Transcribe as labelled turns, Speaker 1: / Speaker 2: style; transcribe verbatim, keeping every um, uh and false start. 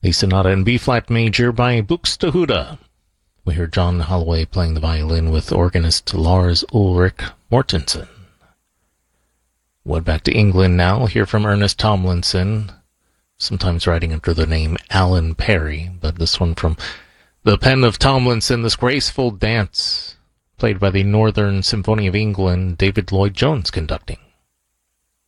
Speaker 1: a sonata in B-flat major by Buxtehude. We hear John Holloway playing the violin with organist Lars Ulrik Mortensen. Went back to England now, hear from Ernest Tomlinson, sometimes writing under the name Alan Perry, but this one from the pen of Tomlinson, this graceful dance, played by the Northern Symphony of England, David Lloyd Jones conducting.